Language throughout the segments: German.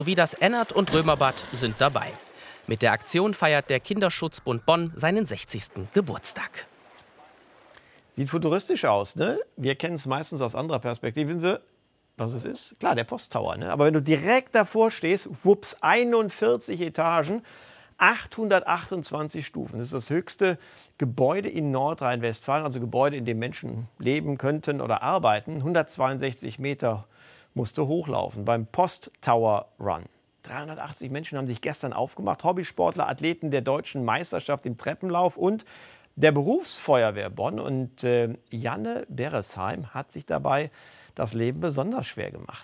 Wie das Ennert- und Römerbad sind dabei. Mit der Aktion feiert der Kinderschutzbund Bonn seinen 60. Geburtstag. Sieht futuristisch aus, ne? Wir kennen es meistens aus anderer Perspektive. Wissen Sie, was es ist? Klar, der Posttower, ne? Aber wenn du direkt davor stehst, wups, 41 Etagen, 828 Stufen. Das ist das höchste Gebäude in Nordrhein-Westfalen, also Gebäude, in dem Menschen leben könnten oder arbeiten. 162 Meter musste hochlaufen beim Posttower Run. 380 Menschen haben sich gestern aufgemacht. Hobbysportler, Athleten der deutschen Meisterschaft im Treppenlauf und der Berufsfeuerwehr Bonn. Und Janne Beresheim hat sich dabei das Leben besonders schwer gemacht.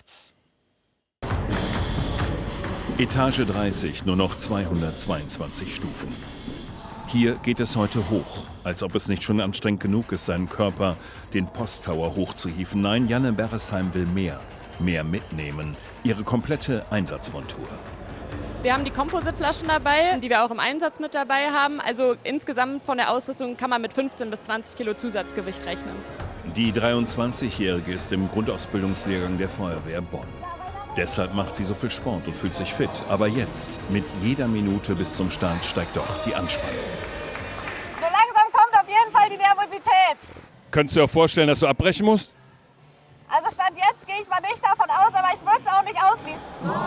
Etage 30, nur noch 222 Stufen. Hier geht es heute hoch, als ob es nicht schon anstrengend genug ist, seinen Körper den Posttower hochzuhieven. Nein, Janne Beresheim will mehr mitnehmen, ihre komplette Einsatzmontur. Wir haben die Composite-Flaschen dabei, die wir auch im Einsatz mit dabei haben. Also insgesamt von der Ausrüstung kann man mit 15 bis 20 Kilo Zusatzgewicht rechnen. Die 23-Jährige ist im Grundausbildungslehrgang der Feuerwehr Bonn. Deshalb macht sie so viel Sport und fühlt sich fit. Aber jetzt, mit jeder Minute bis zum Start, steigt doch die Anspannung. So langsam kommt auf jeden Fall die Nervosität. Könntest du dir auch vorstellen, dass du abbrechen musst? Also Stand jetzt gehe ich mal nicht davon aus, aber ich würde es auch nicht ausschließen.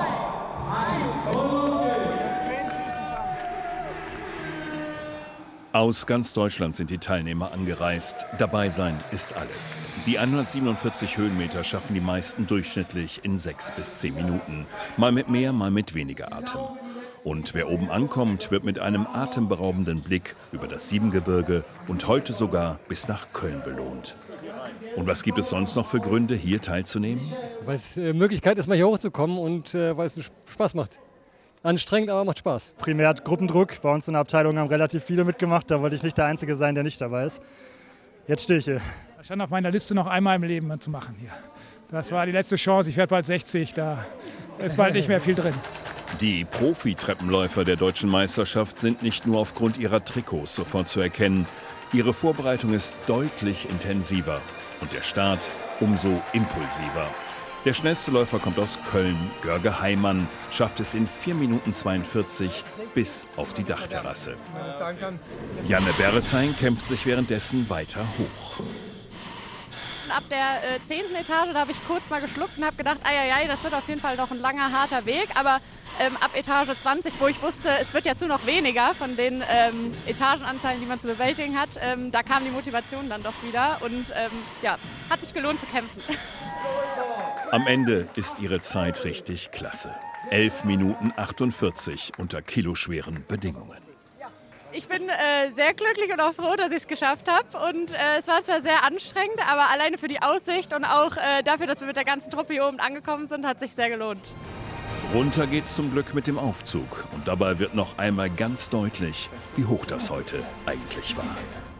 Aus ganz Deutschland sind die Teilnehmer angereist. Dabei sein ist alles. Die 147 Höhenmeter schaffen die meisten durchschnittlich in 6 bis 10 Minuten. Mal mit mehr, mal mit weniger Atem. Und wer oben ankommt, wird mit einem atemberaubenden Blick über das Siebengebirge und heute sogar bis nach Köln belohnt. Und was gibt es sonst noch für Gründe, hier teilzunehmen? Weil es Möglichkeit ist, mal hier hochzukommen und weil es Spaß macht. Anstrengend, aber macht Spaß. Primär Gruppendruck. Bei uns in der Abteilung haben relativ viele mitgemacht. Da wollte ich nicht der Einzige sein, der nicht dabei ist. Jetzt stehe ich hier. Das stand auf meiner Liste, noch einmal im Leben zu machen hier. Das war die letzte Chance. Ich werde bald 60, da ist bald nicht mehr viel drin. Die Profi-Treppenläufer der deutschen Meisterschaft sind nicht nur aufgrund ihrer Trikots sofort zu erkennen. Ihre Vorbereitung ist deutlich intensiver und der Start umso impulsiver. Der schnellste Läufer kommt aus Köln. Görge Heimann schafft es in 4 Minuten 42 bis auf die Dachterrasse. Janne Beresheim kämpft sich währenddessen weiter hoch. Ab der 10. Etage, da habe ich kurz mal geschluckt und habe gedacht, ai, das wird auf jeden Fall noch ein langer, harter Weg. Aber ab Etage 20, wo ich wusste, es wird jetzt nur noch weniger von den Etagenanzahlen, die man zu bewältigen hat, da kam die Motivation dann doch wieder und ja, hat sich gelohnt zu kämpfen. Am Ende ist ihre Zeit richtig klasse. 11 Minuten 48 unter kiloschweren Bedingungen. Ich bin sehr glücklich und auch froh, dass ich es geschafft habe. Und es war zwar sehr anstrengend, aber alleine für die Aussicht und auch dafür, dass wir mit der ganzen Truppe hier oben angekommen sind, hat sich sehr gelohnt. Runter geht's zum Glück mit dem Aufzug. Und dabei wird noch einmal ganz deutlich, wie hoch das heute eigentlich war.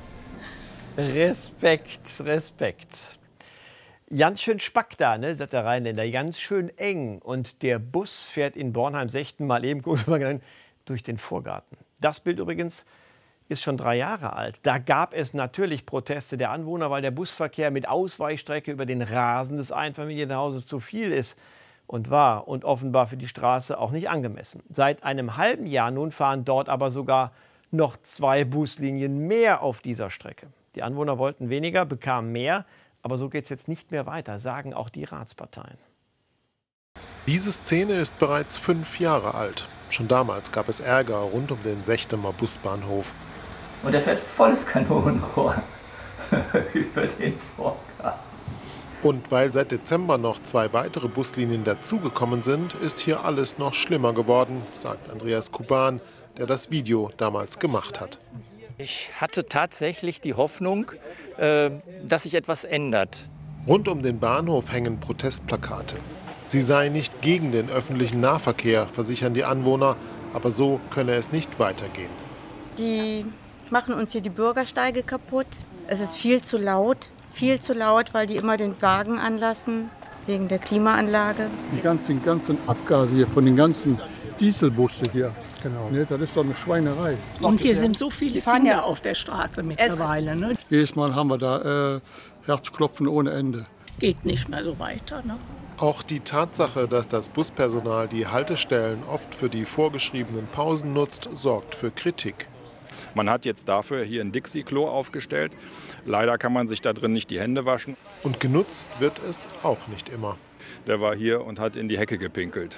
Respekt. Ganz schön spack da, ne, sagt der Rheinländer. Ganz schön eng. Und der Bus fährt in Bornheim-Sechten mal eben durch den Vorgarten. Das Bild übrigens ist schon 3 Jahre alt. Da gab es natürlich Proteste der Anwohner, weil der Busverkehr mit Ausweichstrecke über den Rasen des Einfamilienhauses zu viel ist und war und offenbar für die Straße auch nicht angemessen. Seit einem halben Jahr nun fahren dort aber sogar noch 2 Buslinien mehr auf dieser Strecke. Die Anwohner wollten weniger, bekamen mehr. Aber so geht es jetzt nicht mehr weiter, sagen auch die Ratsparteien. Diese Szene ist bereits 5 Jahre alt. Schon damals gab es Ärger rund um den Sechtemer Busbahnhof. Und er fährt volles Kanonenrohr über den Vorgarten. Und weil seit Dezember noch 2 weitere Buslinien dazugekommen sind, ist hier alles noch schlimmer geworden, sagt Andreas Kuban, der das Video damals gemacht hat. Ich hatte tatsächlich die Hoffnung, dass sich etwas ändert. Rund um den Bahnhof hängen Protestplakate. Sie seien nicht gegen den öffentlichen Nahverkehr, versichern die Anwohner, aber so könne es nicht weitergehen. Die machen uns hier die Bürgersteige kaputt. Es ist viel zu laut, weil die immer den Wagen anlassen, wegen der Klimaanlage. Die ganzen Abgase hier von den ganzen Dieselbussen hier. Genau. Ne, das ist doch eine Schweinerei. Und hier sind so viele Kinder auf der Straße mittlerweile. Ne? Jedes Mal haben wir da Herzklopfen ohne Ende. Geht nicht mehr so weiter. Ne? Auch die Tatsache, dass das Buspersonal die Haltestellen oft für die vorgeschriebenen Pausen nutzt, sorgt für Kritik. Man hat jetzt dafür hier ein Dixie-Klo aufgestellt. Leider kann man sich da drin nicht die Hände waschen. Und genutzt wird es auch nicht immer. Der war hier und hat in die Hecke gepinkelt.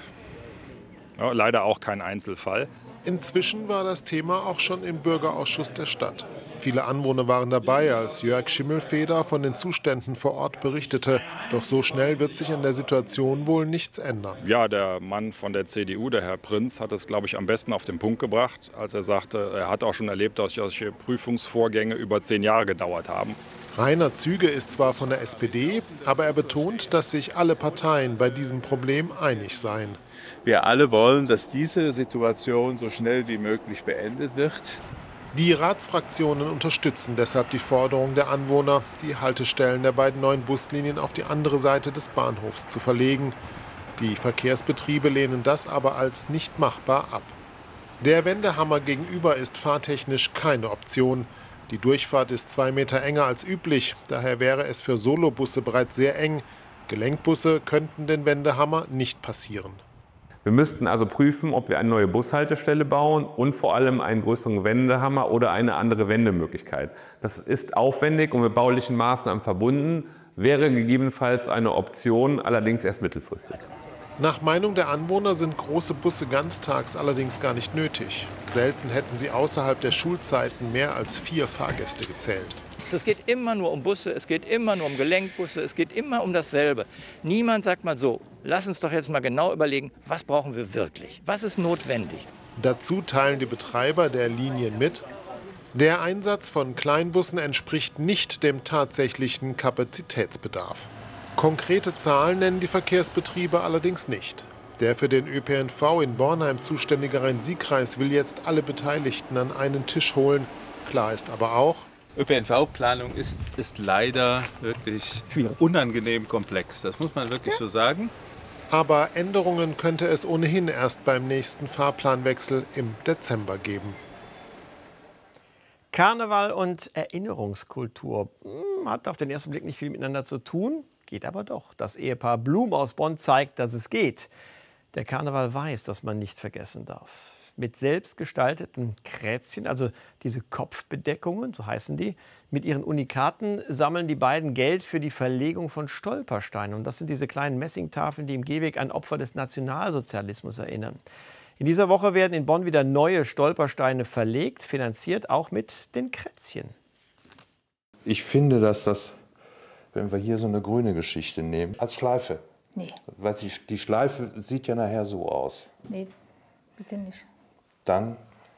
Ja, leider auch kein Einzelfall. Inzwischen war das Thema auch schon im Bürgerausschuss der Stadt. Viele Anwohner waren dabei, als Jörg Schimmelfeder von den Zuständen vor Ort berichtete. Doch so schnell wird sich an der Situation wohl nichts ändern. Ja, der Mann von der CDU, der Herr Prinz, hat es, glaube ich, am besten auf den Punkt gebracht, als er sagte, er hat auch schon erlebt, dass solche Prüfungsvorgänge über 10 Jahre gedauert haben. Rainer Züge ist zwar von der SPD, aber er betont, dass sich alle Parteien bei diesem Problem einig seien. Wir alle wollen, dass diese Situation so schnell wie möglich beendet wird. Die Ratsfraktionen unterstützen deshalb die Forderung der Anwohner, die Haltestellen der beiden neuen Buslinien auf die andere Seite des Bahnhofs zu verlegen. Die Verkehrsbetriebe lehnen das aber als nicht machbar ab. Der Wendehammer gegenüber ist fahrtechnisch keine Option. Die Durchfahrt ist 2 Meter enger als üblich, daher wäre es für Solobusse bereits sehr eng. Gelenkbusse könnten den Wendehammer nicht passieren. Wir müssten also prüfen, ob wir eine neue Bushaltestelle bauen und vor allem einen größeren Wendehammer oder eine andere Wendemöglichkeit. Das ist aufwendig und mit baulichen Maßnahmen verbunden, wäre gegebenenfalls eine Option, allerdings erst mittelfristig. Nach Meinung der Anwohner sind große Busse ganztags allerdings gar nicht nötig. Selten hätten sie außerhalb der Schulzeiten mehr als 4 Fahrgäste gezählt. Es geht immer nur um Busse, es geht immer nur um Gelenkbusse, es geht immer um dasselbe. Niemand sagt mal so, lass uns doch jetzt mal genau überlegen, was brauchen wir wirklich, was ist notwendig. Dazu teilen die Betreiber der Linien mit, der Einsatz von Kleinbussen entspricht nicht dem tatsächlichen Kapazitätsbedarf. Konkrete Zahlen nennen die Verkehrsbetriebe allerdings nicht. Der für den ÖPNV in Bornheim zuständige Rhein-Sieg-Kreis will jetzt alle Beteiligten an einen Tisch holen. Klar ist aber auch, ÖPNV-Planung ist leider wirklich unangenehm komplex. Das muss man wirklich so sagen. Aber Änderungen könnte es ohnehin erst beim nächsten Fahrplanwechsel im Dezember geben. Karneval und Erinnerungskultur hat auf den ersten Blick nicht viel miteinander zu tun, geht aber doch. Das Ehepaar Blum aus Bonn zeigt, dass es geht. Der Karneval weiß, dass man nicht vergessen darf. Mit selbstgestalteten Krätzchen, also diese Kopfbedeckungen, so heißen die, mit ihren Unikaten sammeln die beiden Geld für die Verlegung von Stolpersteinen. Und das sind diese kleinen Messingtafeln, die im Gehweg an Opfer des Nationalsozialismus erinnern. In dieser Woche werden in Bonn wieder neue Stolpersteine verlegt, finanziert auch mit den Krätzchen. Ich finde, dass das, wenn wir hier so eine grüne Geschichte nehmen, als Schleife. Nee. Weil die Schleife sieht ja nachher so aus. Nee, bitte nicht. Dann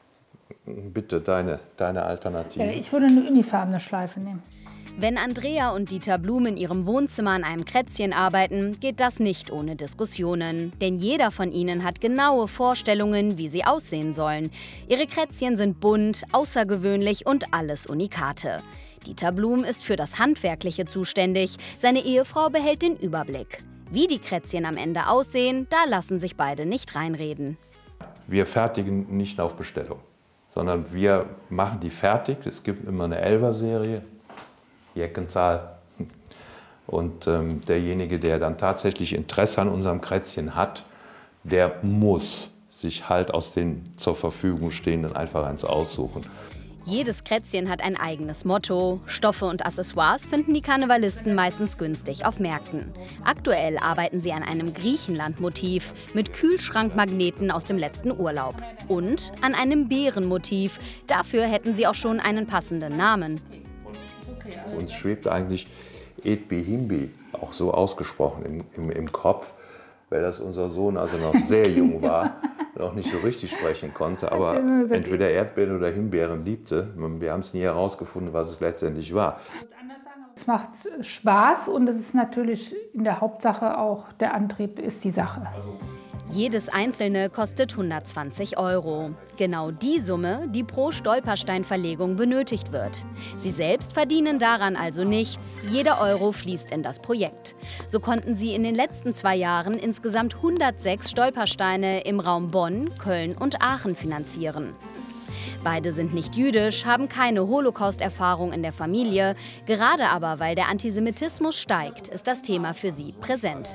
bitte deine Alternative. Ja, ich würde eine unifarbene Schleife nehmen. Wenn Andrea und Dieter Blum in ihrem Wohnzimmer an einem Krätzchen arbeiten, geht das nicht ohne Diskussionen. Denn jeder von ihnen hat genaue Vorstellungen, wie sie aussehen sollen. Ihre Krätzchen sind bunt, außergewöhnlich und alles Unikate. Dieter Blum ist für das Handwerkliche zuständig. Seine Ehefrau behält den Überblick. Wie die Krätzchen am Ende aussehen, da lassen sich beide nicht reinreden. Wir fertigen nicht auf Bestellung, sondern wir machen die fertig. Es gibt immer eine 11er-Serie, Jackenzahl. Und derjenige, der dann tatsächlich Interesse an unserem Krätzchen hat, der muss sich halt aus den zur Verfügung stehenden einfach eins aussuchen. Jedes Krätzchen hat ein eigenes Motto. Stoffe und Accessoires finden die Karnevalisten meistens günstig auf Märkten. Aktuell arbeiten sie an einem Griechenland-Motiv mit Kühlschrankmagneten aus dem letzten Urlaub. Und an einem Bärenmotiv. Dafür hätten sie auch schon einen passenden Namen. Uns schwebt eigentlich Edbi Himbi auch so ausgesprochen im Kopf, weil das unser Sohn also noch sehr jung war, noch nicht so richtig sprechen konnte, aber entweder Erdbeeren oder Himbeeren liebte. Wir haben es nie herausgefunden, was es letztendlich war. Es macht Spaß und es ist natürlich in der Hauptsache auch der Antrieb ist die Sache. Jedes einzelne kostet 120 €. Genau die Summe, die pro Stolpersteinverlegung benötigt wird. Sie selbst verdienen daran also nichts. Jeder Euro fließt in das Projekt. So konnten sie in den letzten 2 Jahren insgesamt 106 Stolpersteine im Raum Bonn, Köln und Aachen finanzieren. Beide sind nicht jüdisch, haben keine Holocaust-Erfahrung in der Familie. Gerade aber, weil der Antisemitismus steigt, ist das Thema für sie präsent.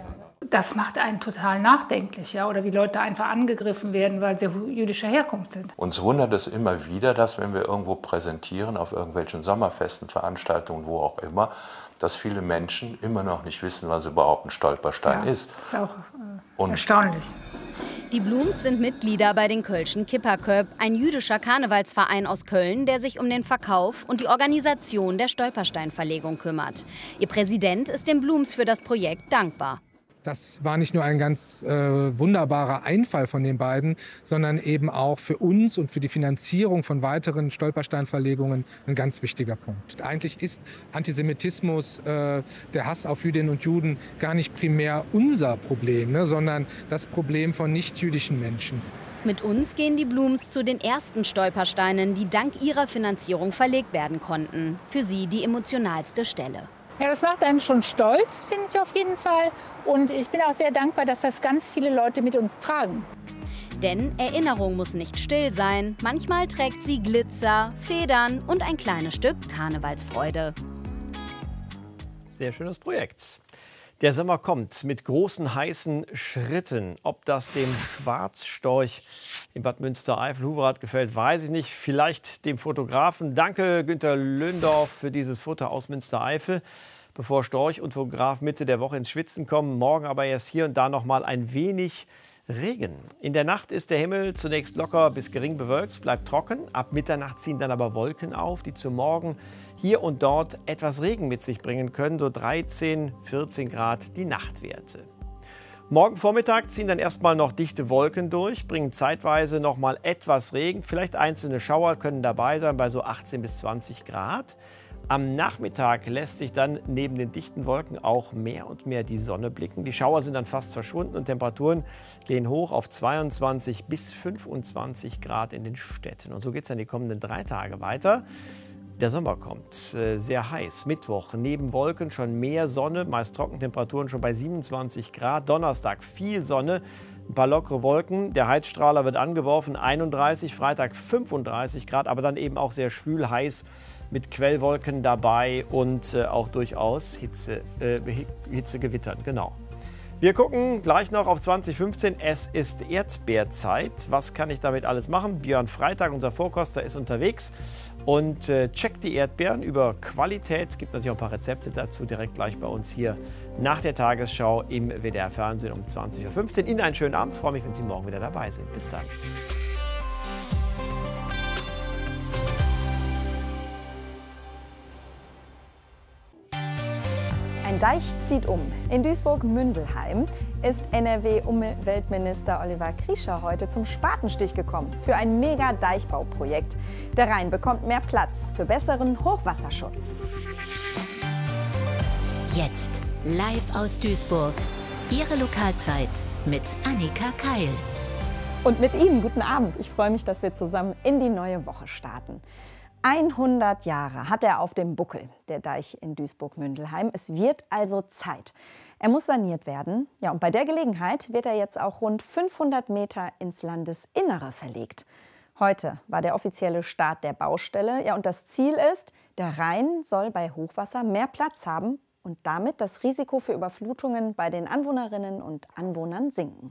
das macht einen total nachdenklich, ja, oder wie Leute einfach angegriffen werden, weil sie jüdischer Herkunft sind. Uns wundert es immer wieder, dass wenn wir irgendwo präsentieren, auf irgendwelchen Sommerfesten, Veranstaltungen, wo auch immer, dass viele Menschen immer noch nicht wissen, was überhaupt ein Stolperstein ist. Das ist auch erstaunlich. Die Blums sind Mitglieder bei den Kölschen Kipperköp, ein jüdischer Karnevalsverein aus Köln, der sich um den Verkauf und die Organisation der Stolpersteinverlegung kümmert. Ihr Präsident ist den Blums für das Projekt dankbar. Das war nicht nur ein ganz wunderbarer Einfall von den beiden, sondern eben auch für uns und für die Finanzierung von weiteren Stolpersteinverlegungen ein ganz wichtiger Punkt. Eigentlich ist Antisemitismus, der Hass auf Jüdinnen und Juden gar nicht primär unser Problem, ne, sondern das Problem von nichtjüdischen Menschen. Mit uns gehen die Blums zu den ersten Stolpersteinen, die dank ihrer Finanzierung verlegt werden konnten. Für sie die emotionalste Stelle. Ja, das macht einen schon stolz, finde ich auf jeden Fall. Und ich bin auch sehr dankbar, dass das ganz viele Leute mit uns tragen. Denn Erinnerung muss nicht still sein. Manchmal trägt sie Glitzer, Federn und ein kleines Stück Karnevalsfreude. Sehr schönes Projekt. Der Sommer kommt mit großen, heißen Schritten. Ob das dem Schwarzstorch in Bad Münstereifel-Huverath gefällt, weiß ich nicht. Vielleicht dem Fotografen. Danke, Günter Löndorf, für dieses Foto aus Münstereifel. Bevor Storch und Fotograf Mitte der Woche ins Schwitzen kommen, morgen aber erst hier und da noch mal ein wenig Regen. In der Nacht ist der Himmel zunächst locker bis gering bewölkt, es bleibt trocken. Ab Mitternacht ziehen dann aber Wolken auf, die zum Morgen hier und dort etwas Regen mit sich bringen können, so 13, 14 Grad die Nachtwerte. Morgen Vormittag ziehen dann erstmal noch dichte Wolken durch, bringen zeitweise noch mal etwas Regen. Vielleicht einzelne Schauer können dabei sein bei so 18 bis 20 Grad. Am Nachmittag lässt sich dann neben den dichten Wolken auch mehr und mehr die Sonne blicken. Die Schauer sind dann fast verschwunden und Temperaturen gehen hoch auf 22 bis 25 Grad in den Städten. Und so geht es dann die kommenden 3 Tage weiter. Der Sommer kommt, sehr heiß. Mittwoch neben Wolken schon mehr Sonne, meist Trockentemperaturen schon bei 27 Grad. Donnerstag viel Sonne, ein paar lockere Wolken. Der Heizstrahler wird angeworfen, 31, Freitag 35 Grad, aber dann eben auch sehr schwül heiß mit Quellwolken dabei und auch durchaus Hitzegewittern. Genau. Wir gucken gleich noch auf 2015. Es ist Erdbeerzeit. Was kann ich damit alles machen? Björn Freitag, unser Vorkoster, ist unterwegs und checkt die Erdbeeren über Qualität. Gibt natürlich auch ein paar Rezepte dazu direkt gleich bei uns hier nach der Tagesschau im WDR-Fernsehen um 20:15 Uhr. Ihnen einen schönen Abend. Ich freue mich, wenn Sie morgen wieder dabei sind. Bis dann. Ein Deich zieht um. In Duisburg-Mündelheim ist NRW-Umweltminister Oliver Krischer heute zum Spatenstich gekommen für ein Mega-Deichbauprojekt. Der Rhein bekommt mehr Platz für besseren Hochwasserschutz. Jetzt live aus Duisburg. Ihre Lokalzeit mit Annika Keil. Und mit Ihnen guten Abend. Ich freue mich, dass wir zusammen in die neue Woche starten. 100 Jahre hat er auf dem Buckel, der Deich in Duisburg-Mündelheim. Es wird also Zeit. Er muss saniert werden. Ja, und bei der Gelegenheit wird er jetzt auch rund 500 Meter ins Landesinnere verlegt. Heute war der offizielle Start der Baustelle. Ja, und das Ziel ist, der Rhein soll bei Hochwasser mehr Platz haben und damit das Risiko für Überflutungen bei den Anwohnerinnen und Anwohnern sinken.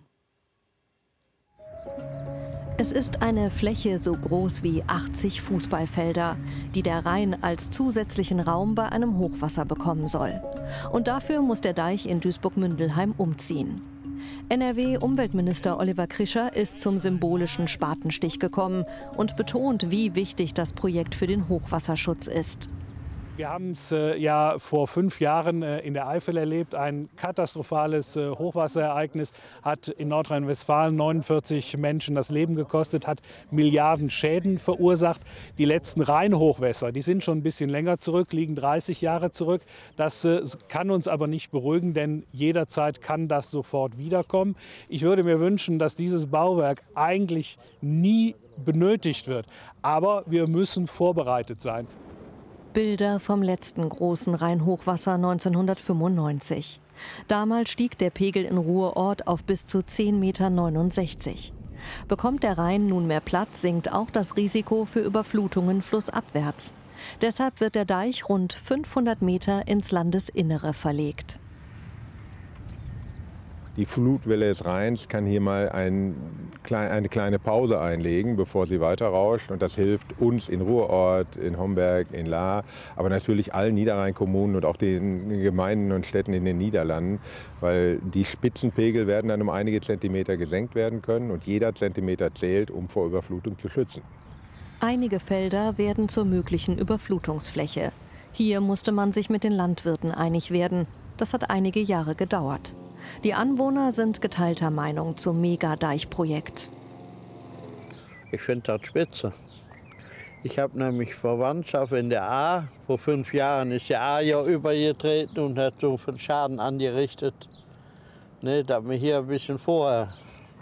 Es ist eine Fläche so groß wie 80 Fußballfelder, die der Rhein als zusätzlichen Raum bei einem Hochwasser bekommen soll. Und dafür muss der Deich in Duisburg-Mündelheim umziehen. NRW-Umweltminister Oliver Krischer ist zum symbolischen Spatenstich gekommen und betont, wie wichtig das Projekt für den Hochwasserschutz ist. Wir haben es ja vor 5 Jahren in der Eifel erlebt. Ein katastrophales Hochwasserereignis hat in Nordrhein-Westfalen 49 Menschen das Leben gekostet, hat Milliarden Schäden verursacht. Die letzten Rheinhochwässer, die sind schon ein bisschen länger zurück, liegen 30 Jahre zurück. Das kann uns aber nicht beruhigen, denn jederzeit kann das sofort wiederkommen. Ich würde mir wünschen, dass dieses Bauwerk eigentlich nie benötigt wird. Aber wir müssen vorbereitet sein. Bilder vom letzten großen Rheinhochwasser 1995. Damals stieg der Pegel in Ruhrort auf bis zu 10,69 Meter. Bekommt der Rhein nun mehr Platz, sinkt auch das Risiko für Überflutungen flussabwärts. Deshalb wird der Deich rund 500 Meter ins Landesinnere verlegt. Die Flutwelle des Rheins kann hier mal eine kleine Pause einlegen, bevor sie weiter rauscht. Und das hilft uns in Ruhrort, in Homberg, in Lahr, aber natürlich allen Niederrhein-Kommunen und auch den Gemeinden und Städten in den Niederlanden, weil die Spitzenpegel werden dann um einige Zentimeter gesenkt werden können und jeder Zentimeter zählt, um vor Überflutung zu schützen. Einige Felder werden zur möglichen Überflutungsfläche. Hier musste man sich mit den Landwirten einig werden. Das hat einige Jahre gedauert. Die Anwohner sind geteilter Meinung zum Megadeichprojekt. Ich finde das spitze. Ich habe nämlich Verwandtschaft in der Ahr. Vor 5 Jahren ist die Ahr ja übergetreten und hat so viel Schaden angerichtet, ne, dass man hier ein bisschen vorher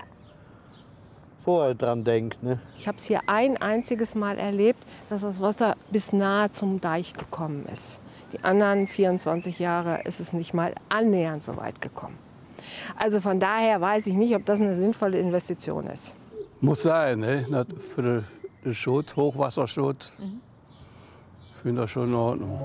dran denkt. Ne? Ich habe es hier ein einziges Mal erlebt, dass das Wasser bis nahe zum Deich gekommen ist. Die anderen 24 Jahre ist es nicht mal annähernd so weit gekommen. Also von daher weiß ich nicht, ob das eine sinnvolle Investition ist. Muss sein, ne? Für den Schutz, Hochwasserschutz. Ich finde das schon in Ordnung.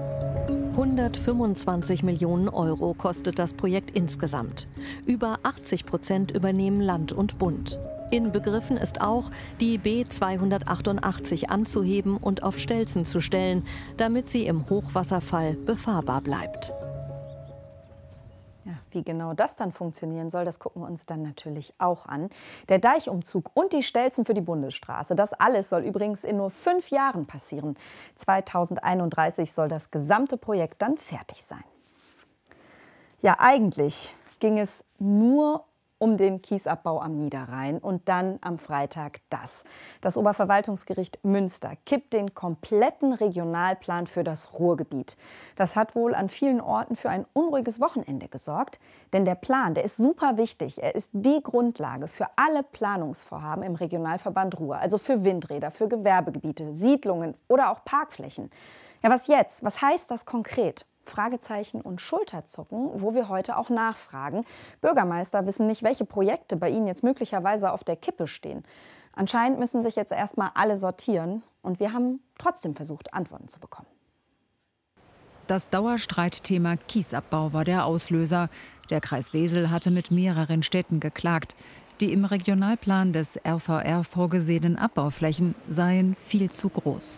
125 Millionen Euro kostet das Projekt insgesamt. Über 80% übernehmen Land und Bund. Inbegriffen ist auch, die B288 anzuheben und auf Stelzen zu stellen, damit sie im Hochwasserfall befahrbar bleibt. Ja, wie genau das dann funktionieren soll, das gucken wir uns dann natürlich auch an. Der Deichumzug und die Stelzen für die Bundesstraße, das alles soll übrigens in nur 5 Jahren passieren. 2031 soll das gesamte Projekt dann fertig sein. Ja, eigentlich ging es nur um den Kiesabbau am Niederrhein und dann am Freitag das. Das Oberverwaltungsgericht Münster kippt den kompletten Regionalplan für das Ruhrgebiet. Das hat wohl an vielen Orten für ein unruhiges Wochenende gesorgt. Denn der Plan, der ist super wichtig. Er ist die Grundlage für alle Planungsvorhaben im Regionalverband Ruhr. Also für Windräder, für Gewerbegebiete, Siedlungen oder auch Parkflächen. Ja, was jetzt? Was heißt das konkret? Fragezeichen und Schulterzucken, wo wir heute auch nachfragen. Bürgermeister wissen nicht, welche Projekte bei ihnen jetzt möglicherweise auf der Kippe stehen. Anscheinend müssen sich jetzt erstmal alle sortieren. Und wir haben trotzdem versucht, Antworten zu bekommen. Das Dauerstreitthema Kiesabbau war der Auslöser. Der Kreis Wesel hatte mit mehreren Städten geklagt. Die im Regionalplan des RVR vorgesehenen Abbauflächen seien viel zu groß.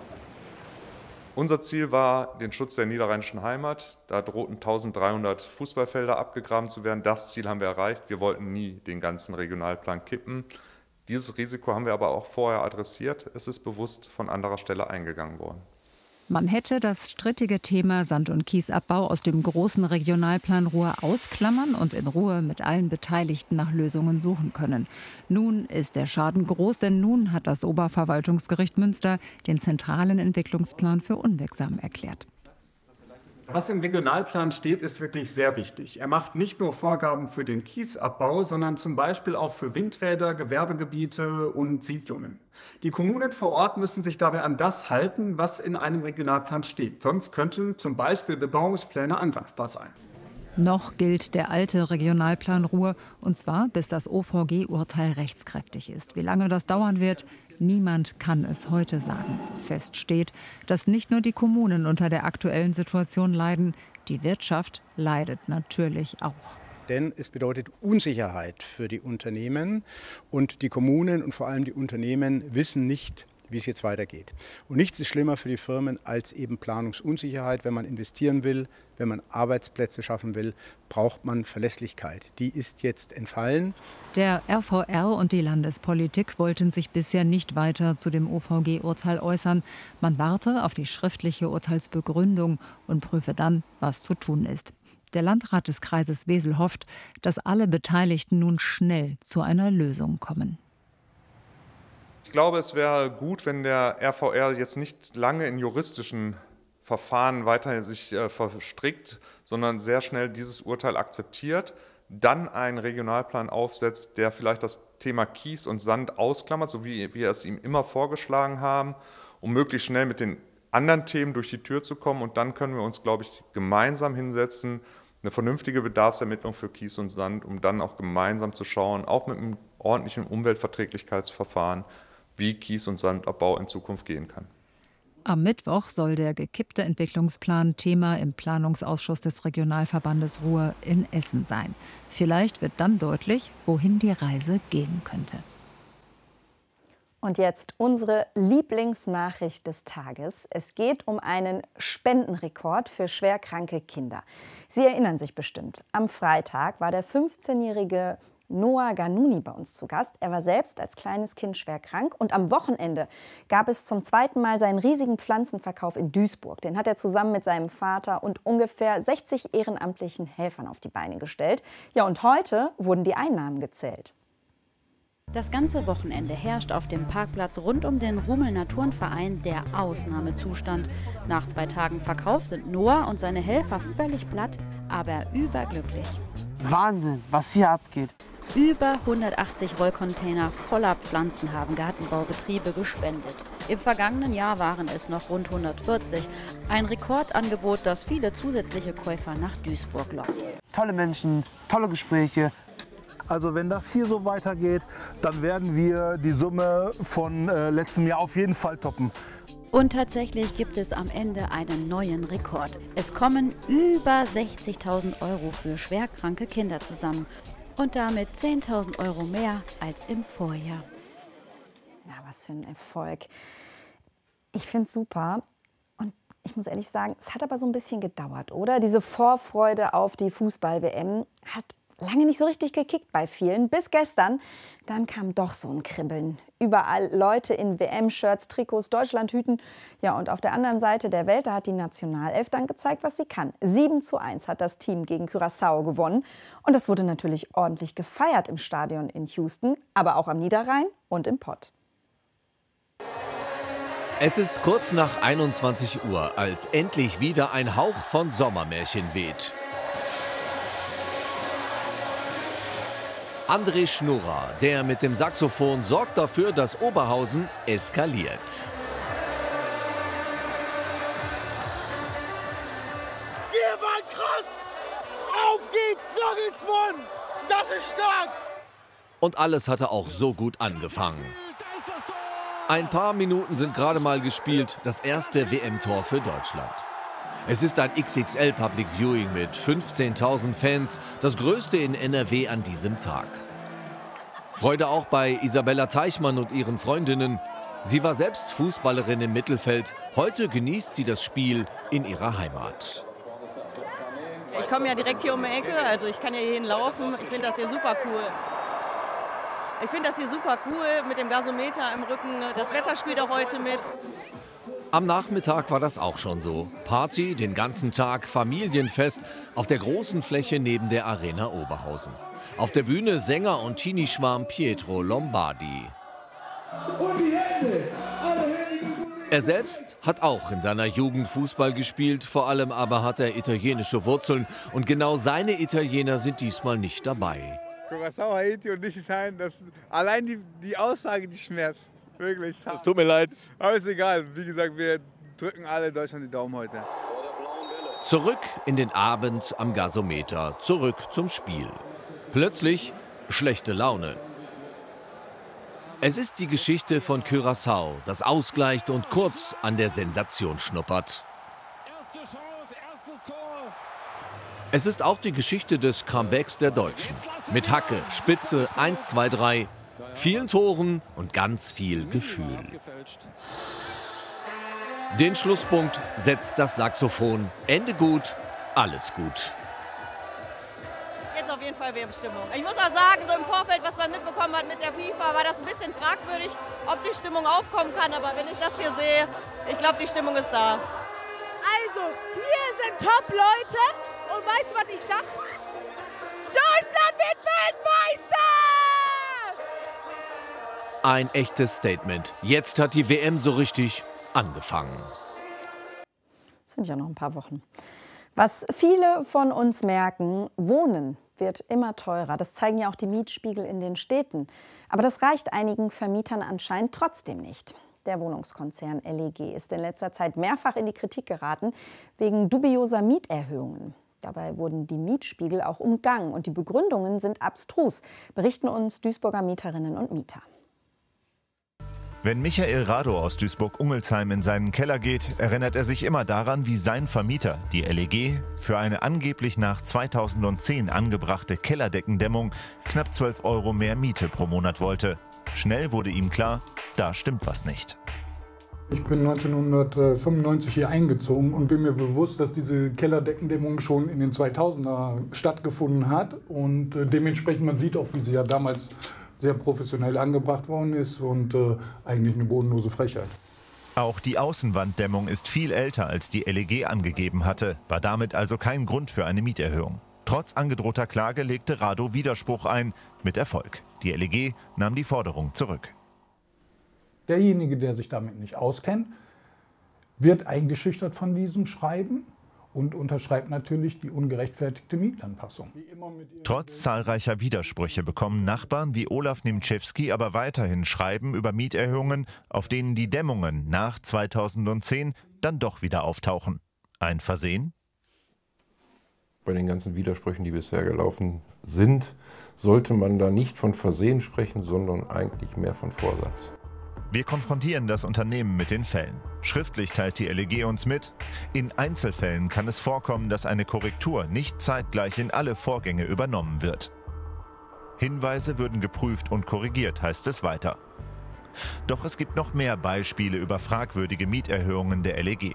Unser Ziel war, den Schutz der niederrheinischen Heimat. Da drohten 1300 Fußballfelder abgegraben zu werden. Das Ziel haben wir erreicht. Wir wollten nie den ganzen Regionalplan kippen. Dieses Risiko haben wir aber auch vorher adressiert. Es ist bewusst von anderer Stelle eingegangen worden. Man hätte das strittige Thema Sand- und Kiesabbau aus dem großen Regionalplan Ruhr ausklammern und in Ruhe mit allen Beteiligten nach Lösungen suchen können. Nun ist der Schaden groß, denn nun hat das Oberverwaltungsgericht Münster den zentralen Entwicklungsplan für unwirksam erklärt. Was im Regionalplan steht, ist wirklich sehr wichtig. Er macht nicht nur Vorgaben für den Kiesabbau, sondern zum Beispiel auch für Windräder, Gewerbegebiete und Siedlungen. Die Kommunen vor Ort müssen sich dabei an das halten, was in einem Regionalplan steht. Sonst könnten zum Beispiel Bebauungspläne angreifbar sein. Noch gilt der alte Regionalplan Ruhr, und zwar bis das OVG-Urteil rechtskräftig ist. Wie lange das dauern wird, niemand kann es heute sagen. Fest steht, dass nicht nur die Kommunen unter der aktuellen Situation leiden, die Wirtschaft leidet natürlich auch. Denn es bedeutet Unsicherheit für die Unternehmen und die Kommunen und vor allem die Unternehmen wissen nicht, wie es jetzt weitergeht. Und nichts ist schlimmer für die Firmen als eben Planungsunsicherheit. Wenn man investieren will, wenn man Arbeitsplätze schaffen will, braucht man Verlässlichkeit. Die ist jetzt entfallen. Der RVR und die Landespolitik wollten sich bisher nicht weiter zu dem OVG-Urteil äußern. Man warte auf die schriftliche Urteilsbegründung und prüfe dann, was zu tun ist. Der Landrat des Kreises Wesel hofft, dass alle Beteiligten nun schnell zu einer Lösung kommen. Ich glaube, es wäre gut, wenn der RVR jetzt nicht lange in juristischen Verfahren weiter sich verstrickt, sondern sehr schnell dieses Urteil akzeptiert, dann einen Regionalplan aufsetzt, der vielleicht das Thema Kies und Sand ausklammert, so wie wir es ihm immer vorgeschlagen haben, um möglichst schnell mit den anderen Themen durch die Tür zu kommen. Und dann können wir uns, glaube ich, gemeinsam hinsetzen, eine vernünftige Bedarfsermittlung für Kies und Sand, um dann auch gemeinsam zu schauen, auch mit einem ordentlichen Umweltverträglichkeitsverfahren, wie Kies- und Sandabbau in Zukunft gehen kann. Am Mittwoch soll der gekippte Entwicklungsplan Thema im Planungsausschuss des Regionalverbandes Ruhr in Essen sein. Vielleicht wird dann deutlich, wohin die Reise gehen könnte. Und jetzt unsere Lieblingsnachricht des Tages. Es geht um einen Spendenrekord für schwerkranke Kinder. Sie erinnern sich bestimmt, am Freitag war der 15-jährige Noah Ganouni bei uns zu Gast. Er war selbst als kleines Kind schwer krank und am Wochenende gab es zum zweiten Mal seinen riesigen Pflanzenverkauf in Duisburg. Den hat er zusammen mit seinem Vater und ungefähr 60 ehrenamtlichen Helfern auf die Beine gestellt. Ja, und heute wurden die Einnahmen gezählt. Das ganze Wochenende herrscht auf dem Parkplatz rund um den Rummel-Naturenverein der Ausnahmezustand. Nach 2 Tagen Verkauf sind Noah und seine Helfer völlig platt, aber überglücklich. Wahnsinn, was hier abgeht. Über 180 Rollcontainer voller Pflanzen haben Gartenbaubetriebe gespendet. Im vergangenen Jahr waren es noch rund 140. Ein Rekordangebot, das viele zusätzliche Käufer nach Duisburg lockt. Tolle Menschen, tolle Gespräche. Also wenn das hier so weitergeht, dann werden wir die Summe von letztem Jahr auf jeden Fall toppen. Und tatsächlich gibt es am Ende einen neuen Rekord. Es kommen über 60.000 € für schwerkranke Kinder zusammen. Und damit 10.000 € mehr als im Vorjahr. Ja, was für ein Erfolg. Ich finde es super. Und ich muss ehrlich sagen, es hat aber so ein bisschen gedauert, oder? Diese Vorfreude auf die Fußball-WM hat lange nicht so richtig gekickt bei vielen. Bis gestern, dann kam doch so ein Kribbeln. Überall Leute in WM-Shirts, Trikots, Deutschlandhüten. Ja, und auf der anderen Seite der Welt, da hat die Nationalelf dann gezeigt, was sie kann. 7:1 hat das Team gegen Curaçao gewonnen. Und das wurde natürlich ordentlich gefeiert im Stadion in Houston, aber auch am Niederrhein und im Pott. Es ist kurz nach 21 Uhr, als endlich wieder ein Hauch von Sommermärchen weht. André Schnurrer, der mit dem Saxophon, sorgt dafür, dass Oberhausen eskaliert. Wir waren krass! Auf geht's, Nagelsmann! Das ist stark! Und alles hatte auch so gut angefangen. Ein paar Minuten sind gerade mal gespielt, das erste WM-Tor für Deutschland. Es ist ein XXL Public Viewing mit 15.000 Fans, das größte in NRW an diesem Tag. Freude auch bei Isabella Teichmann und ihren Freundinnen. Sie war selbst Fußballerin im Mittelfeld. Heute genießt sie das Spiel in ihrer Heimat. Ich komme ja direkt hier um die Ecke, also ich kann ja hierhin laufen. Ich finde das hier super cool. Ich finde das hier super cool mit dem Gasometer im Rücken. Das Wetter spielt auch heute mit. Am Nachmittag war das auch schon so. Party, den ganzen Tag, Familienfest auf der großen Fläche neben der Arena Oberhausen. Auf der Bühne Sänger und Teenie-Schwarm Pietro Lombardi. Und die Hände! Er selbst hat auch in seiner Jugend Fußball gespielt, vor allem aber hat er italienische Wurzeln und genau seine Italiener sind diesmal nicht dabei. Curaçao, Haiti und Liechtenstein, allein die Aussage, die schmerzt. Wirklich. Es tut mir leid. Aber ist egal. Wie gesagt, wir drücken alle Deutschland die Daumen heute. Zurück in den Abend am Gasometer, zurück zum Spiel. Plötzlich schlechte Laune. Es ist die Geschichte von Curaçao, das ausgleicht und kurz an der Sensation schnuppert. Es ist auch die Geschichte des Comebacks der Deutschen. Mit Hacke, Spitze, 1, 2, 3, vielen Toren und ganz viel Gefühl. Den Schlusspunkt setzt das Saxophon. Ende gut, alles gut. Jetzt auf jeden Fall WM-Stimmung. Ich muss auch sagen, so im Vorfeld, was man mitbekommen hat mit der FIFA, war das ein bisschen fragwürdig, ob die Stimmung aufkommen kann. Aber wenn ich das hier sehe, ich glaube, die Stimmung ist da. Also, hier sind Top-Leute. Und weißt du, was ich sag? Deutschland wird Weltmeister! Ein echtes Statement. Jetzt hat die WM so richtig angefangen. Das sind ja noch ein paar Wochen. Was viele von uns merken, Wohnen wird immer teurer. Das zeigen ja auch die Mietspiegel in den Städten. Aber das reicht einigen Vermietern anscheinend trotzdem nicht. Der Wohnungskonzern LEG ist in letzter Zeit mehrfach in die Kritik geraten wegen dubioser Mieterhöhungen. Dabei wurden die Mietspiegel auch umgangen und die Begründungen sind abstrus, berichten uns Duisburger Mieterinnen und Mieter. Wenn Michael Rado aus Duisburg-Ungelsheim in seinen Keller geht, erinnert er sich immer daran, wie sein Vermieter, die LEG, für eine angeblich nach 2010 angebrachte Kellerdeckendämmung knapp 12 € mehr Miete pro Monat wollte. Schnell wurde ihm klar, da stimmt was nicht. Ich bin 1995 hier eingezogen und bin mir bewusst, dass diese Kellerdeckendämmung schon in den 2000er stattgefunden hat. Und dementsprechend, man sieht auch, wie sie ja damals sehr professionell angebracht worden ist und eigentlich eine bodenlose Frechheit. Auch die Außenwanddämmung ist viel älter, als die LEG angegeben hatte, war damit also kein Grund für eine Mieterhöhung. Trotz angedrohter Klage legte Rado Widerspruch ein, mit Erfolg. Die LEG nahm die Forderung zurück. Derjenige, der sich damit nicht auskennt, wird eingeschüchtert von diesem Schreiben und unterschreibt natürlich die ungerechtfertigte Mietanpassung. Trotz zahlreicher Widersprüche bekommen Nachbarn wie Olaf Niemczewski aber weiterhin Schreiben über Mieterhöhungen, auf denen die Dämmungen nach 2010 dann doch wieder auftauchen. Ein Versehen? Bei den ganzen Widersprüchen, die bisher gelaufen sind, sollte man da nicht von Versehen sprechen, sondern eigentlich mehr von Vorsatz. Wir konfrontieren das Unternehmen mit den Fällen. Schriftlich teilt die LEG uns mit, in Einzelfällen kann es vorkommen, dass eine Korrektur nicht zeitgleich in alle Vorgänge übernommen wird. Hinweise würden geprüft und korrigiert, heißt es weiter. Doch es gibt noch mehr Beispiele über fragwürdige Mieterhöhungen der LEG.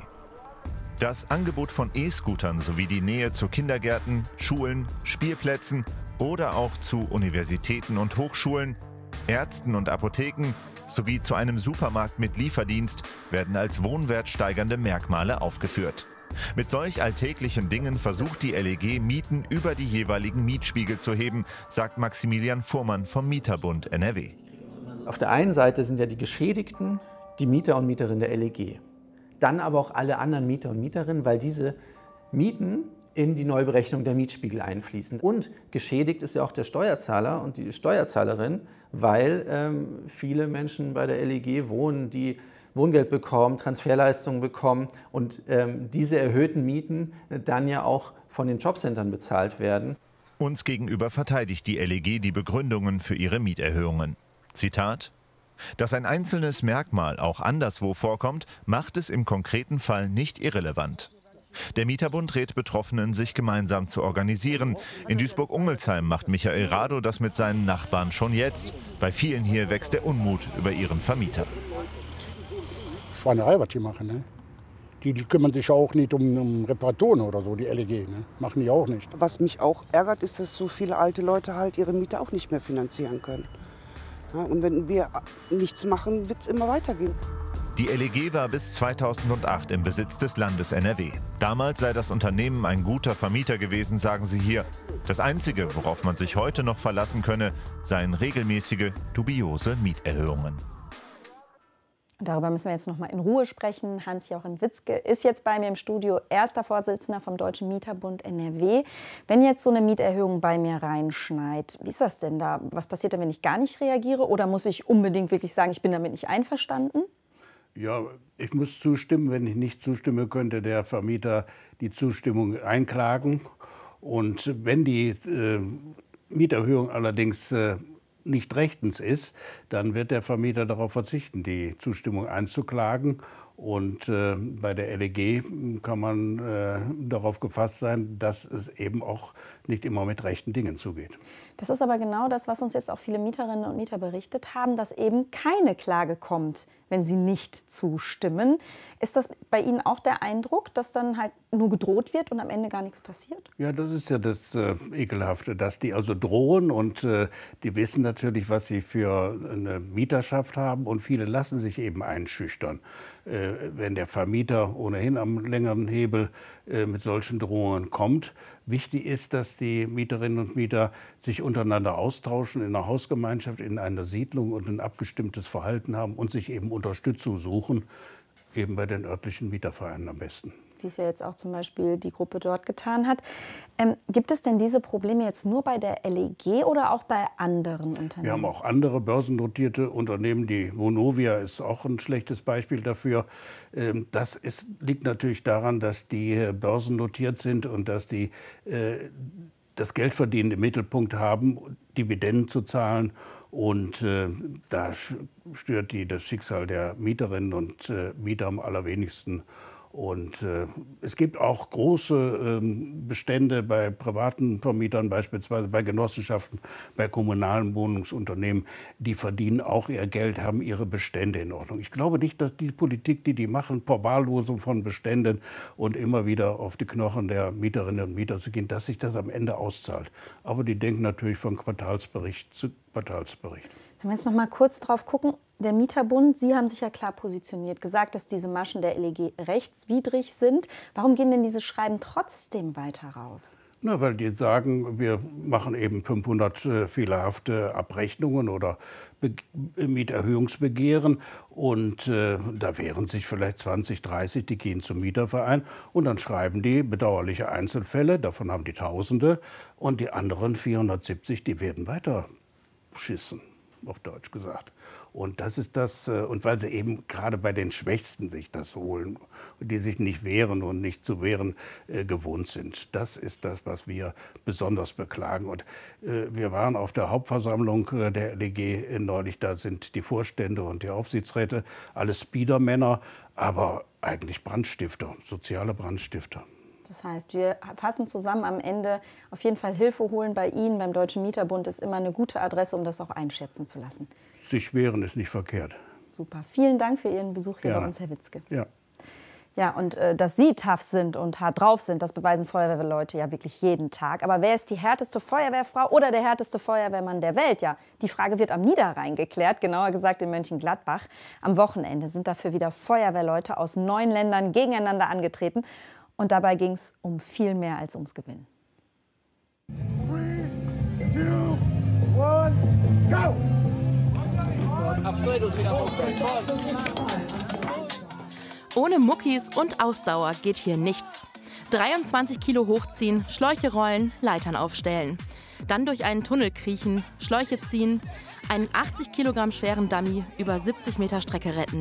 Das Angebot von E-Scootern sowie die Nähe zu Kindergärten, Schulen, Spielplätzen oder auch zu Universitäten und Hochschulen, Ärzten und Apotheken sowie zu einem Supermarkt mit Lieferdienst werden als wohnwertsteigernde Merkmale aufgeführt. Mit solch alltäglichen Dingen versucht die LEG, Mieten über die jeweiligen Mietspiegel zu heben, sagt Maximilian Fuhrmann vom Mieterbund NRW. Auf der einen Seite sind ja die Geschädigten die Mieter und Mieterinnen der LEG. Dann aber auch alle anderen Mieter und Mieterinnen, weil diese Mieten in die Neuberechnung der Mietspiegel einfließen. Und geschädigt ist ja auch der Steuerzahler und die Steuerzahlerin, weil viele Menschen bei der LEG wohnen, die Wohngeld bekommen, Transferleistungen bekommen und diese erhöhten Mieten dann ja auch von den Jobcentern bezahlt werden. Uns gegenüber verteidigt die LEG die Begründungen für ihre Mieterhöhungen. Zitat: Dass ein einzelnes Merkmal auch anderswo vorkommt, macht es im konkreten Fall nicht irrelevant. Der Mieterbund rät Betroffenen, sich gemeinsam zu organisieren. In Duisburg-Ungelsheim macht Michael Rado das mit seinen Nachbarn schon jetzt. Bei vielen hier wächst der Unmut über ihren Vermieter. Schweinerei, was die machen. Ne? Die kümmern sich auch nicht um Reparaturen oder so, die LEG. Ne? Machen die auch nicht. Was mich auch ärgert, ist, dass so viele alte Leute halt ihre Miete auch nicht mehr finanzieren können. Ja, und wenn wir nichts machen, wird es immer weitergehen. Die LEG war bis 2008 im Besitz des Landes NRW. Damals sei das Unternehmen ein guter Vermieter gewesen, sagen sie hier. Das Einzige, worauf man sich heute noch verlassen könne, seien regelmäßige, dubiose Mieterhöhungen. Darüber müssen wir jetzt noch mal in Ruhe sprechen. Hans-Jochen Witzke ist jetzt bei mir im Studio, erster Vorsitzender vom Deutschen Mieterbund NRW. Wenn jetzt so eine Mieterhöhung bei mir reinschneit, wie ist das denn da? Was passiert denn, wenn ich gar nicht reagiere? Oder muss ich unbedingt wirklich sagen, ich bin damit nicht einverstanden? Ja, ich muss zustimmen. Wenn ich nicht zustimme, könnte der Vermieter die Zustimmung einklagen. Und wenn die Mieterhöhung allerdings nicht rechtens ist, dann wird der Vermieter darauf verzichten, die Zustimmung einzuklagen. Und bei der LEG kann man darauf gefasst sein, dass es eben auch nicht immer mit rechten Dingen zugeht. Das ist aber genau das, was uns jetzt auch viele Mieterinnen und Mieter berichtet haben, dass eben keine Klage kommt, wenn sie nicht zustimmen. Ist das bei Ihnen auch der Eindruck, dass dann halt nur gedroht wird und am Ende gar nichts passiert? Ja, das ist ja das Ekelhafte, dass die also drohen und die wissen natürlich, was sie für eine Mieterschaft haben und viele lassen sich eben einschüchtern. Wenn der Vermieter ohnehin am längeren Hebel mit solchen Drohungen kommt. Wichtig ist, dass die Mieterinnen und Mieter sich untereinander austauschen in einer Hausgemeinschaft, in einer Siedlung und ein abgestimmtes Verhalten haben und sich eben Unterstützung suchen, eben bei den örtlichen Mietervereinen am besten. Wie es ja jetzt auch zum Beispiel die Gruppe dort getan hat. Gibt es denn diese Probleme jetzt nur bei der LEG oder auch bei anderen Unternehmen? Wir haben auch andere börsennotierte Unternehmen. Die Vonovia ist auch ein schlechtes Beispiel dafür. Das liegt natürlich daran, dass die börsennotiert sind und dass die das Geldverdienen im Mittelpunkt haben, Dividenden zu zahlen. Und da stört die das Schicksal der Mieterinnen und Mieter am allerwenigsten. Und es gibt auch große Bestände bei privaten Vermietern, beispielsweise bei Genossenschaften, bei kommunalen Wohnungsunternehmen. Die verdienen auch ihr Geld, haben ihre Bestände in Ordnung. Ich glaube nicht, dass die Politik, die machen, Verwahrlosung von Beständen und immer wieder auf die Knochen der Mieterinnen und Mieter zu gehen, dass sich das am Ende auszahlt. Aber die denken natürlich von Quartalsbericht zu Quartalsbericht. Wenn wir jetzt noch mal kurz drauf gucken, der Mieterbund, Sie haben sich ja klar positioniert, gesagt, dass diese Maschen der LEG rechtswidrig sind. Warum gehen denn diese Schreiben trotzdem weiter raus? Na, weil die sagen, wir machen eben 500 fehlerhafte Abrechnungen oder Mieterhöhungsbegehren und da wehren sich vielleicht 20, 30, die gehen zum Mieterverein und dann schreiben die bedauerliche Einzelfälle, davon haben die Tausende, und die anderen 470, die werden weiter beschissen, auf Deutsch gesagt. Und das ist das, und weil sie eben gerade bei den Schwächsten sich das holen, die sich nicht wehren und nicht zu wehren gewohnt sind. Das ist das, was wir besonders beklagen. Und wir waren auf der Hauptversammlung der LEG neulich, da sind die Vorstände und die Aufsichtsräte alles Biedermänner, aber eigentlich Brandstifter, soziale Brandstifter. Das heißt, wir fassen zusammen am Ende, auf jeden Fall Hilfe holen bei Ihnen, beim Deutschen Mieterbund ist immer eine gute Adresse, um das auch einschätzen zu lassen. Sich wehren ist nicht verkehrt. Super. Vielen Dank für Ihren Besuch hier bei uns, Herr Witzke. Ja. Ja, und dass Sie tough sind und hart drauf sind, das beweisen Feuerwehrleute ja wirklich jeden Tag. Aber wer ist die härteste Feuerwehrfrau oder der härteste Feuerwehrmann der Welt? Ja, die Frage wird am Niederrhein geklärt, genauer gesagt in Mönchengladbach. Am Wochenende sind dafür wieder Feuerwehrleute aus 9 Ländern gegeneinander angetreten. Und dabei ging es um viel mehr als ums Gewinnen. 3, 2, 1, go! Ohne Muckis und Ausdauer geht hier nichts. 23 Kilo hochziehen, Schläuche rollen, Leitern aufstellen. Dann durch einen Tunnel kriechen, Schläuche ziehen, einen 80 Kilogramm schweren Dummy über 70 Meter Strecke retten.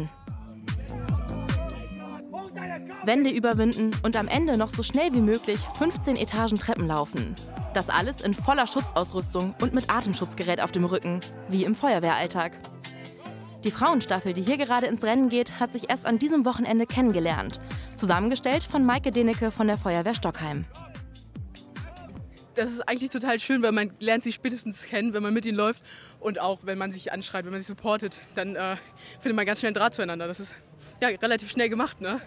Wände überwinden und am Ende noch so schnell wie möglich 15 Etagen Treppen laufen. Das alles in voller Schutzausrüstung und mit Atemschutzgerät auf dem Rücken, wie im Feuerwehralltag. Die Frauenstaffel, die hier gerade ins Rennen geht, hat sich erst an diesem Wochenende kennengelernt. Zusammengestellt von Maike Denecke von der Feuerwehr Stockheim. Das ist eigentlich total schön, weil man lernt sich spätestens kennen, wenn man mit ihnen läuft. Und auch, wenn man sich anschreit, wenn man sich supportet, dann findet man ganz schnell einen Draht zueinander. Das ist ja relativ schnell gemacht, ne?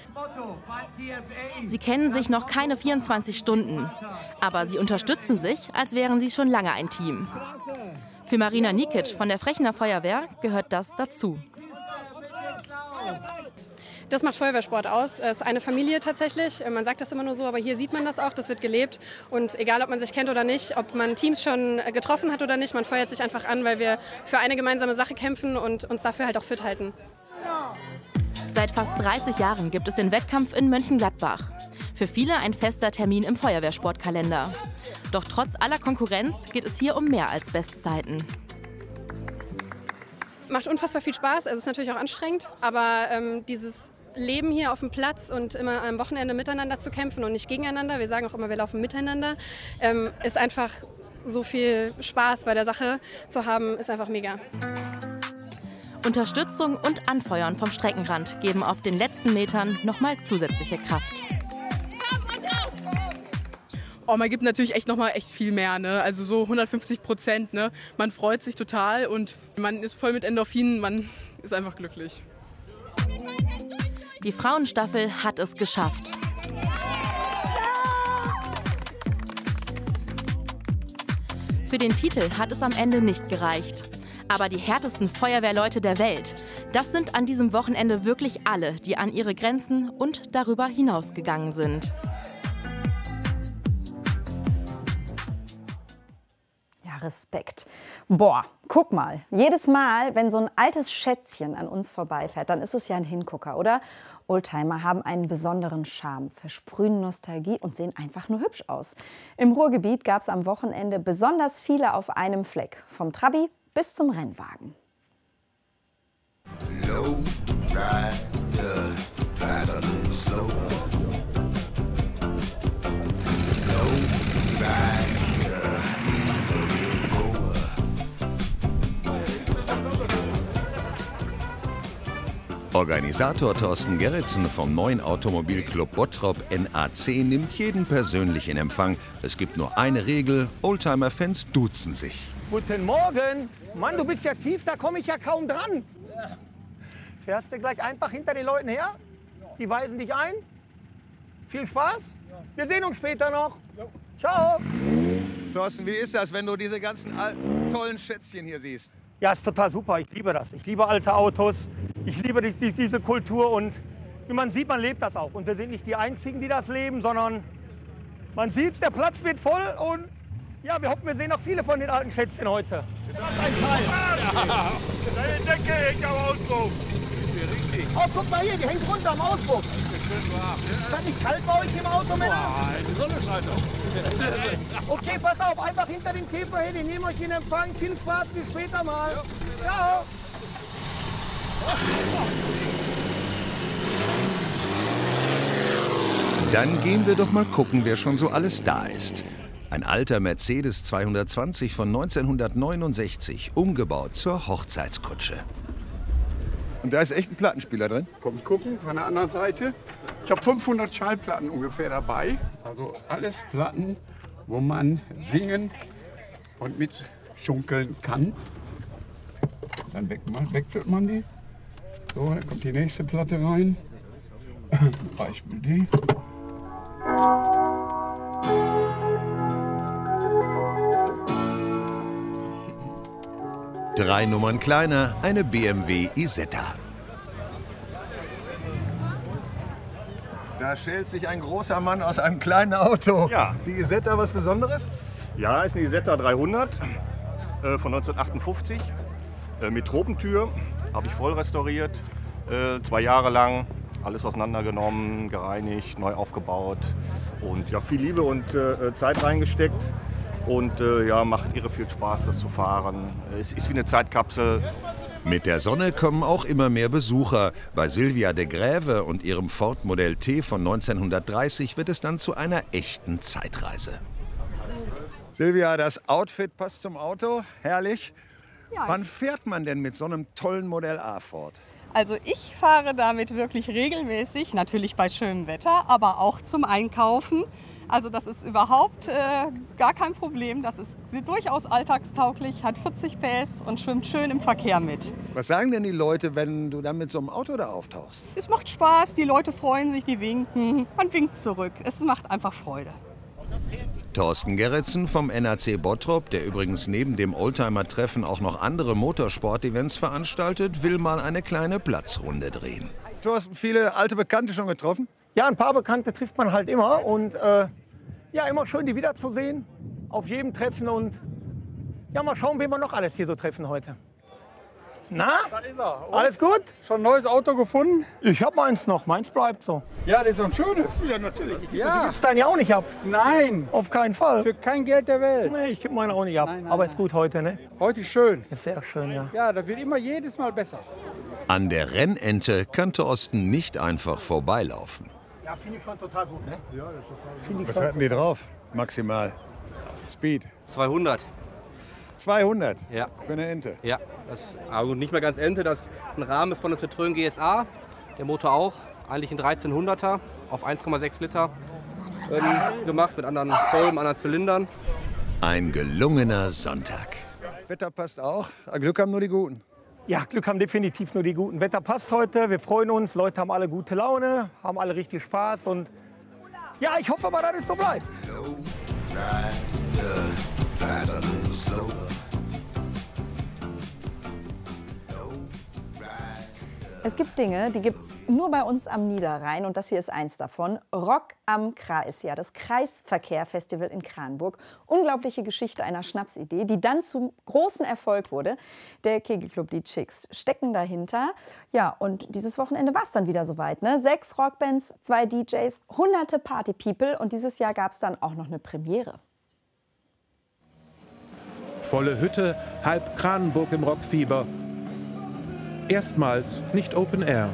Sie kennen sich noch keine 24 Stunden, aber sie unterstützen sich, als wären sie schon lange ein Team. Für Marina Nikic von der Frechener Feuerwehr gehört das dazu. Das macht Feuerwehrsport aus. Es ist eine Familie tatsächlich. Man sagt das immer nur so, aber hier sieht man das auch, das wird gelebt. Und egal, ob man sich kennt oder nicht, ob man Teams schon getroffen hat oder nicht, man feuert sich einfach an, weil wir für eine gemeinsame Sache kämpfen und uns dafür halt auch fit halten. Seit fast 30 Jahren gibt es den Wettkampf in Mönchengladbach. Für viele ein fester Termin im Feuerwehrsportkalender. Doch trotz aller Konkurrenz geht es hier um mehr als Bestzeiten. Macht unfassbar viel Spaß, es ist natürlich auch anstrengend, aber dieses Leben hier auf dem Platz und immer am Wochenende miteinander zu kämpfen und nicht gegeneinander, wir sagen auch immer, wir laufen miteinander, ist einfach so viel Spaß bei der Sache zu haben, ist einfach mega. Unterstützung und Anfeuern vom Streckenrand geben auf den letzten Metern nochmal zusätzliche Kraft. Oh, man gibt natürlich echt nochmal echt viel mehr, ne? Also so 150%, ne? Man freut sich total und man ist voll mit Endorphinen, man ist einfach glücklich. Die Frauenstaffel hat es geschafft. Für den Titel hat es am Ende nicht gereicht. Aber die härtesten Feuerwehrleute der Welt, das sind an diesem Wochenende wirklich alle, die an ihre Grenzen und darüber hinausgegangen sind. Ja, Respekt. Boah, guck mal. Jedes Mal, wenn so ein altes Schätzchen an uns vorbeifährt, dann ist es ja ein Hingucker, oder? Oldtimer haben einen besonderen Charme, versprühen Nostalgie und sehen einfach nur hübsch aus. Im Ruhrgebiet gab es am Wochenende besonders viele auf einem Fleck. Vom Trabi bis zum Rennwagen. Organisator Thorsten Gerritsen vom neuen Automobilclub Bottrop NAC nimmt jeden persönlich in Empfang. Es gibt nur eine Regel, Oldtimer-Fans duzen sich. Guten Morgen. Mann, du bist ja tief, da komme ich ja kaum dran. Fährst du gleich einfach hinter den Leuten her? Die weisen dich ein? Viel Spaß? Wir sehen uns später noch. Ciao. Thorsten, wie ist das, wenn du diese ganzen alten, tollen Schätzchen hier siehst? Ja, ist total super. Ich liebe das. Ich liebe alte Autos. Ich liebe diese Kultur und wie man sieht, man lebt das auch. Und wir sind nicht die Einzigen, die das leben, sondern man sieht, der Platz wird voll und ja, wir hoffen, wir sehen noch viele von den alten Schätzchen heute. Ist das ein Teil? Ja. Deine Decke hängt am Auspuff. Oh, guck mal hier, die hängt runter am Auspuff. Ist das nicht kalt bei euch im Auto, Männer? Nein, die Sonne scheint doch. Okay, pass auf, einfach hinter dem Käfer her, die nehmen euch in Empfang. Viel Spaß, bis später mal. Ja. Ciao. Dann gehen wir doch mal gucken, wer schon so alles da ist. Ein alter Mercedes 220 von 1969, umgebaut zur Hochzeitskutsche. Und da ist echt ein Plattenspieler drin? Komm gucken von der anderen Seite. Ich habe 500 Schallplatten ungefähr dabei. Also alles Platten, wo man singen und mit schunkeln kann. Dann wechselt man die. So, dann kommt die nächste Platte rein. Beispiel die. Drei Nummern kleiner, eine BMW Isetta. Da schält sich ein großer Mann aus einem kleinen Auto. Ja. Die Isetta, was Besonderes? Ja, ist eine Isetta 300 von 1958 mit Tropentür. Habe ich voll restauriert, 2 Jahre lang. Alles auseinandergenommen, gereinigt, neu aufgebaut und ja, viel Liebe und Zeit reingesteckt. Und ja, macht irre viel Spaß, das zu fahren. Es ist wie eine Zeitkapsel. Mit der Sonne kommen auch immer mehr Besucher. Bei Sylvia de Greve und ihrem Ford Modell T von 1930 wird es dann zu einer echten Zeitreise. Sylvia, das Outfit passt zum Auto, herrlich. Ja. Wann fährt man denn mit so einem tollen Modell A Ford? Also ich fahre damit wirklich regelmäßig, natürlich bei schönem Wetter, aber auch zum Einkaufen. Also das ist überhaupt gar kein Problem. Das ist durchaus alltagstauglich, hat 40 PS und schwimmt schön im Verkehr mit. Was sagen denn die Leute, wenn du dann mit so einem Auto da auftauchst? Es macht Spaß, die Leute freuen sich, die winken. Man winkt zurück. Es macht einfach Freude. Thorsten Gerritsen vom NAC Bottrop, der übrigens neben dem Oldtimer-Treffen auch noch andere Motorsport-Events veranstaltet, will mal eine kleine Platzrunde drehen. Thorsten, viele alte Bekannte schon getroffen? Ja, ein paar Bekannte trifft man halt immer und ja, immer schön, die wiederzusehen, auf jedem Treffen und ja, mal schauen, wen wir noch alles hier so treffen heute. Na? Da ist er. Und alles gut? Schon ein neues Auto gefunden? Ich hab meins noch, meins bleibt so. Ja, das ist ein schönes. Ja, natürlich. Ja. Du gibst deinen ja auch nicht ab. Nein. Auf keinen Fall. Für kein Geld der Welt. Nee, ich gebe meinen auch nicht ab. Nein, aber ist gut heute, ne? Heute ist schön. Ist sehr schön, ja. Ja, das wird immer jedes Mal besser. An der Rennente kann Thorsten nicht einfach vorbeilaufen. Ja, finde ich schon total gut, ne? Ja, das ist total gut. Was hatten die drauf, maximal? Speed? 200. 200? Ja. Für eine Ente? Ja, das ist also nicht mehr ganz Ente, das ist ein Rahmen von der Citroën GSA. Der Motor auch, eigentlich ein 1300er auf 1,6 Liter gemacht mit anderen Kolben, anderen Zylindern. Ein gelungener Sonntag. Wetter passt auch, Glück haben nur die Guten. Ja, Glück haben definitiv nur die Guten. Wetter passt heute, wir freuen uns, Leute haben alle gute Laune, haben alle richtig Spaß und ja, ich hoffe aber, dass es so bleibt. Es gibt Dinge, die gibt es nur bei uns am Niederrhein und das hier ist eins davon. Rock am Kreis, ja, das Kreisverkehr-Festival in Kranburg. Unglaubliche Geschichte einer Schnapsidee, die dann zum großen Erfolg wurde. Der Kegelclub Die Chicks stecken dahinter. Ja, und dieses Wochenende war es dann wieder soweit, ne? 6 Rockbands, 2 DJs, hunderte Party-People und dieses Jahr gab es dann auch noch eine Premiere. Volle Hütte, halb Kranenburg im Rockfieber. Erstmals nicht Open Air.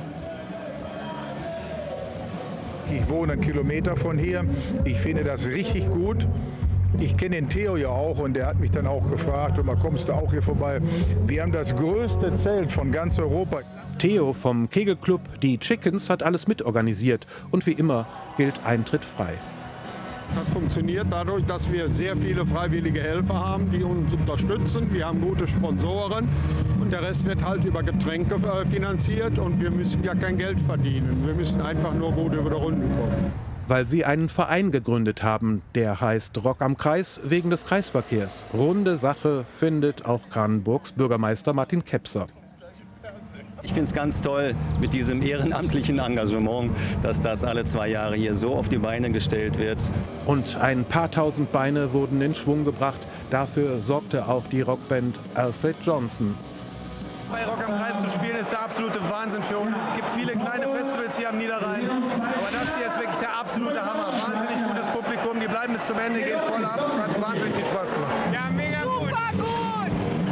Ich wohne einen Kilometer von hier. Ich finde das richtig gut. Ich kenne den Theo ja auch und der hat mich dann auch gefragt, und mal kommst du auch hier vorbei. Wir haben das größte Zelt von ganz Europa. Theo vom Kegelclub Die Chickens hat alles mitorganisiert und wie immer gilt Eintritt frei. Das funktioniert dadurch, dass wir sehr viele freiwillige Helfer haben, die uns unterstützen. Wir haben gute Sponsoren und der Rest wird halt über Getränke finanziert und wir müssen ja kein Geld verdienen. Wir müssen einfach nur gut über die Runden kommen. Weil sie einen Verein gegründet haben, der heißt Rock am Kreis wegen des Kreisverkehrs. Runde Sache findet auch Kranenburgs Bürgermeister Martin Kepser. Ich finde es ganz toll mit diesem ehrenamtlichen Engagement, dass das alle 2 Jahre hier so auf die Beine gestellt wird. Und ein paar tausend Beine wurden in Schwung gebracht. Dafür sorgte auch die Rockband Alfred Johnson. Bei Rock am Kreis zu spielen ist der absolute Wahnsinn für uns. Es gibt viele kleine Festivals hier am Niederrhein, aber das hier ist wirklich der absolute Hammer. Wahnsinnig gutes Publikum, die bleiben bis zum Ende, gehen voll ab. Es hat wahnsinnig viel Spaß gemacht. Ja, mega gut. Super gut.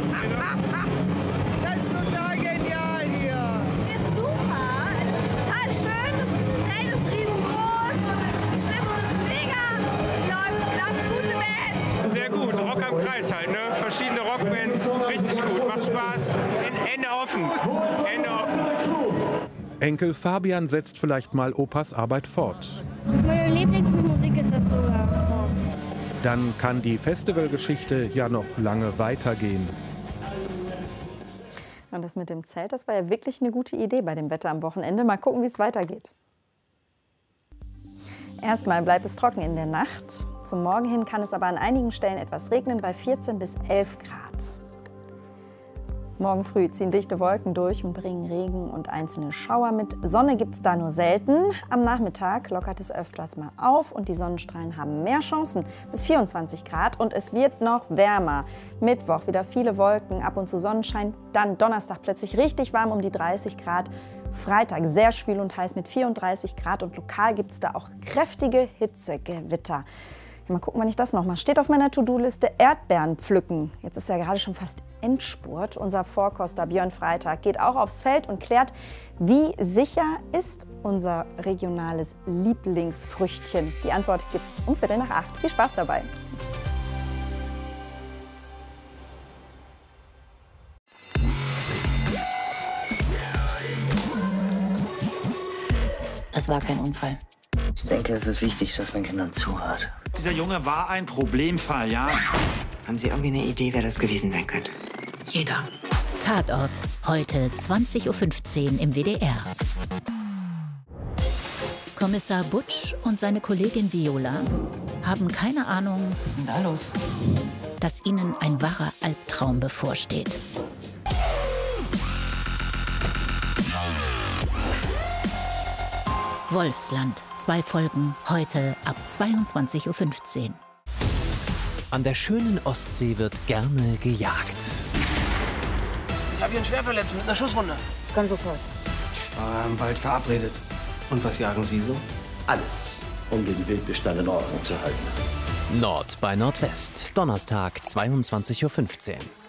Das ist total genial hier. Ist super. Es ist total schön. Das Zelt ist riesengroß. Die Stimmung ist mega. Es läuft gute Band. Sehr gut. Rock am Kreis halt, ne? Verschiedene Rockbands. Richtig gut. Macht Spaß. Ende offen. Ende offen. Enkel Fabian setzt vielleicht mal Opas Arbeit fort. Meine Lieblingsmusik ist das sogar. Dann kann die Festivalgeschichte ja noch lange weitergehen. Und das mit dem Zelt, das war ja wirklich eine gute Idee bei dem Wetter am Wochenende. Mal gucken, wie es weitergeht. Erstmal bleibt es trocken in der Nacht. Zum Morgen hin kann es aber an einigen Stellen etwas regnen, bei 14 bis 11 Grad. Morgen früh ziehen dichte Wolken durch und bringen Regen und einzelne Schauer mit. Sonne gibt es da nur selten. Am Nachmittag lockert es öfters mal auf und die Sonnenstrahlen haben mehr Chancen. Bis 24 Grad und es wird noch wärmer. Mittwoch wieder viele Wolken, ab und zu Sonnenschein. Dann Donnerstag plötzlich richtig warm um die 30 Grad. Freitag sehr schwül und heiß mit 34 Grad und lokal gibt es da auch kräftige Hitzegewitter. Ja, mal gucken, wann ich das noch mal. Steht auf meiner To-Do-Liste Erdbeeren pflücken. Jetzt ist ja gerade schon fast Endspurt. Unser Vorkoster Björn Freitag geht auch aufs Feld und klärt, wie sicher ist unser regionales Lieblingsfrüchtchen. Die Antwort gibt's um 7:45. Viel Spaß dabei. Es war kein Unfall. Ich denke, es ist wichtig, dass man Kindern zuhört. Dieser Junge war ein Problemfall, ja? Haben Sie irgendwie eine Idee, wer das gewesen sein könnte? Jeder. Tatort, heute 20:15 Uhr im WDR. Kommissar Butsch und seine Kollegin Viola haben keine Ahnung, was ist denn da los? Dass ihnen ein wahrer Albtraum bevorsteht. Wolfsland, 2 Folgen, heute ab 22:15 Uhr. An der schönen Ostsee wird gerne gejagt. Ich habe hier einen Schwerverletzten mit einer Schusswunde. Ich kann sofort. Im Wald verabredet. Und was jagen Sie so? Alles, um den Wildbestand in Ordnung zu halten. Nord bei Nordwest, Donnerstag 22:15 Uhr.